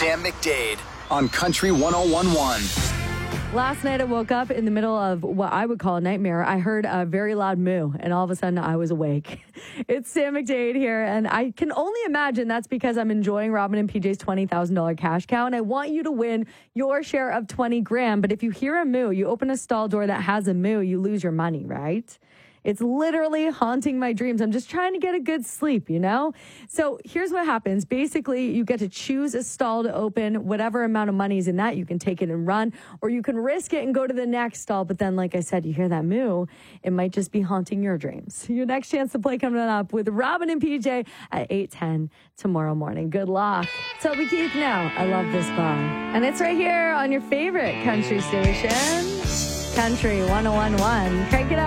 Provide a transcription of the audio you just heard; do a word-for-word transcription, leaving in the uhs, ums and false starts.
Sam McDade on Country one oh one point one. Last night I woke up in the middle of what I would call a nightmare. I heard a very loud moo, and all of a sudden I was awake. It's Sam McDade here, and I can only imagine that's because I'm enjoying Robin and P J's twenty thousand dollars cash cow, and I want you to win your share of twenty grand. But if you hear a moo, you open a stall door that has a moo, you lose your money, right? It's literally haunting my dreams. I'm just trying to get a good sleep, you know? So here's what happens. Basically, you get to choose a stall to open. Whatever amount of money is in that, you can take it and run, or you can risk it and go to the next stall. But then, like I said, you hear that moo, it might just be haunting your dreams. Your next chance to play coming up with Robin and P J at eight ten tomorrow morning. Good luck. Toby Keith now. I love this bar. And it's right here on your favorite country station, Country one oh one point one. Crank it up.